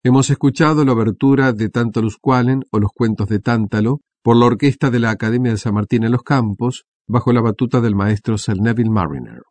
Hemos escuchado la obertura de Tantalus-Qualen o los cuentos de Tántalo por la orquesta de la Academia de San Martín en los Campos, bajo la batuta del maestro Sir Neville Marriner.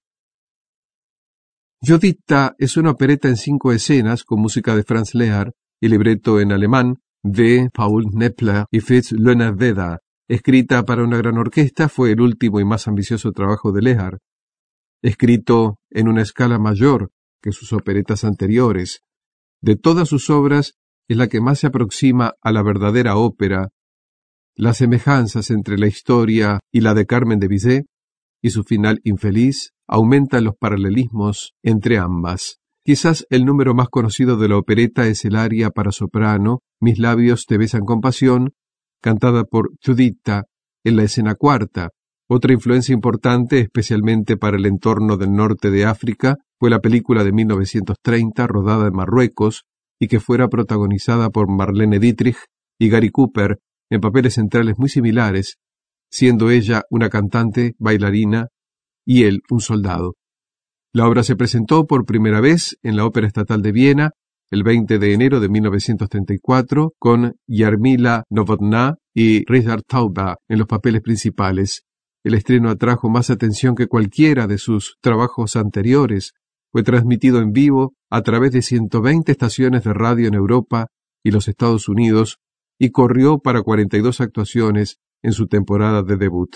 Giuditta es una opereta en 5 escenas con música de Franz Lehár y libreto en alemán de Paul Knepler y Fritz Löhner-Weda. Escrita para una gran orquesta, fue el último y más ambicioso trabajo de Lehár. Escrito en una escala mayor que sus operetas anteriores, de todas sus obras es la que más se aproxima a la verdadera ópera. Las semejanzas entre la historia y la de Carmen de Bizet y su final infeliz aumentan los paralelismos entre ambas. Quizás el número más conocido de la opereta es el aria para soprano, Mis labios te besan con pasión, cantada por Giuditta en la escena cuarta. Otra influencia importante, especialmente para el entorno del norte de África, fue la película de 1930 rodada en Marruecos y que fuera protagonizada por Marlene Dietrich y Gary Cooper en papeles centrales muy similares, siendo ella una cantante, bailarina y él un soldado. La obra se presentó por primera vez en la Ópera Estatal de Viena el 20 de enero de 1934 con Jarmila Novotná y Richard Tauber en los papeles principales. El estreno atrajo más atención que cualquiera de sus trabajos anteriores. Fue transmitido en vivo a través de 120 estaciones de radio en Europa y los Estados Unidos y corrió para 42 actuaciones en su temporada de debut.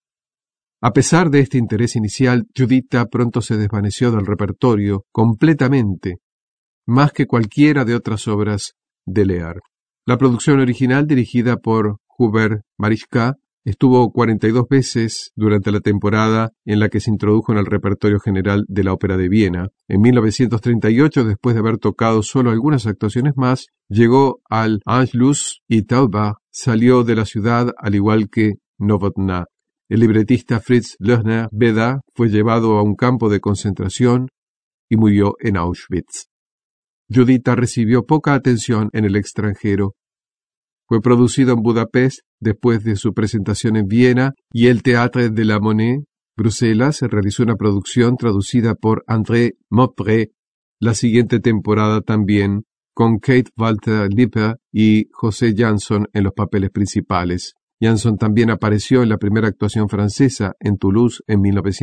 A pesar de este interés inicial, Giuditta pronto se desvaneció del repertorio completamente, más que cualquiera de otras obras de Lehár. La producción original, dirigida por Hubert Marischka, estuvo 42 veces durante la temporada en la que se introdujo en el repertorio general de la Ópera de Viena. En 1938, después de haber tocado solo algunas actuaciones más, llegó al Anschluss y Tauber salió de la ciudad al igual que Novotná. El libretista Fritz Löhner-Weda fue llevado a un campo de concentración y murió en Auschwitz. Giuditta recibió poca atención en el extranjero. Fue producido en Budapest después de su presentación en Viena y el Théâtre de la Monnaie, Bruselas, se realizó una producción traducida por André Maupré la siguiente temporada también, con Kate Walter Lippe y José Janson en los papeles principales. Janson también apareció en la primera actuación francesa en Toulouse en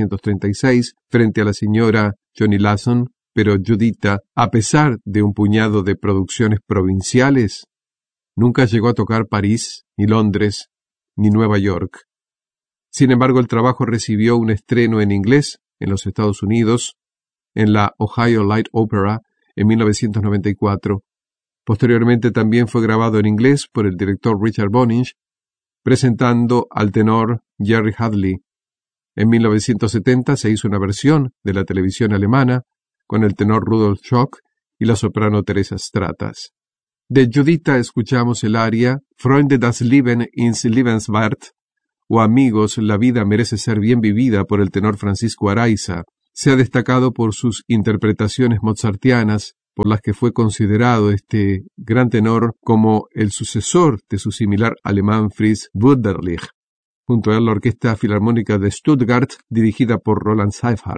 1936 frente a la señora Johnny Lasson, pero Giuditta, a pesar de un puñado de producciones provinciales, nunca llegó a tocar París, ni Londres, ni Nueva York. Sin embargo, el trabajo recibió un estreno en inglés en los Estados Unidos, en la Ohio Light Opera, en 1994. Posteriormente también fue grabado en inglés por el director Richard Boninge, presentando al tenor Jerry Hadley. En 1970 se hizo una versión de la televisión alemana con el tenor Rudolf Schock y la soprano Teresa Stratas. De Giuditta escuchamos el aria Freunde, das Leben ist liebenswert, o Amigos, la vida merece ser bien vivida, por el tenor Francisco Araiza. Se ha destacado por sus interpretaciones mozartianas, por las que fue considerado este gran tenor como el sucesor de su similar alemán Fritz Wunderlich. Junto a él la Orquesta Filarmónica de Stuttgart, dirigida por Roland Seifert.